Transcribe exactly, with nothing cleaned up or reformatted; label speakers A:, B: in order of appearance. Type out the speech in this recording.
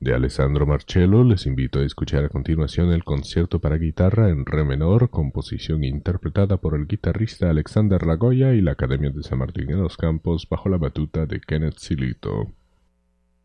A: de Alessandro Marcello. Les invito a escuchar a continuación el concierto para guitarra en re menor, composición interpretada por el guitarrista Alexander Lagoya y la Academia de San Martín en los Campos bajo la batuta de Kenneth Silito.